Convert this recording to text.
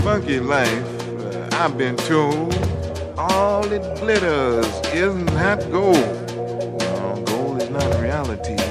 funky life, I've been told all it glitters isn't that gold. No, gold is not reality.